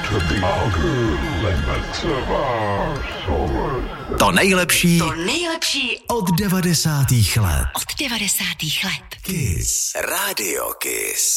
To nejlepší od 90. let. Od 90. let. Kiss. Radio Kiss.